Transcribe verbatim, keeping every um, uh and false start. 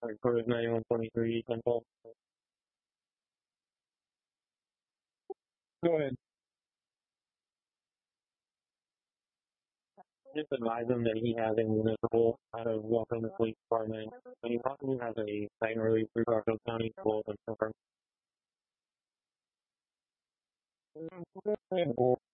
Recorded ninety-one twenty-three Central. Go ahead. Just advise him that he has a municipal out of welcome the police department. And he possibly has a sign release through Garfield County Schools and confirm.